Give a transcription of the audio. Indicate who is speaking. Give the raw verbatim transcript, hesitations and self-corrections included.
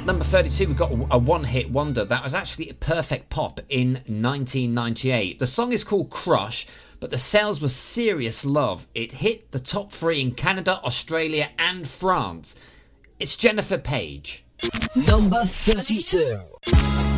Speaker 1: At number thirty-two, we've got a one-hit wonder that was actually a perfect pop in nineteen ninety-eight. The song is called Crush, but the sales were Serious Love. It hit the top three in Canada, Australia and France. It's Jennifer Page.
Speaker 2: Number thirty-two.